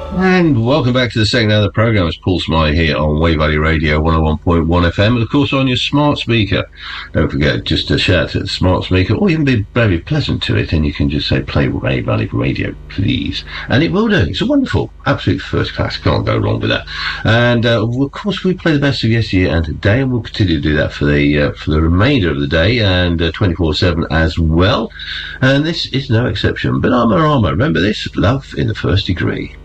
And welcome back to the second hour of the programme. It's Paul Smythe here on Wave Valley Radio 101.1 FM, and of course on your smart speaker. Don't forget, just to shout at the smart speaker, or even be very pleasant to it, and you can just say, play Wave Valley Radio, please. And it will do. It's a wonderful, absolute first class. Can't go wrong with that. And of course we play the best of yesteryear and today, and we'll continue to do that for the remainder of the day, and 24/7 as well. And this is no exception. But Armour, remember this? Love in the First Degree.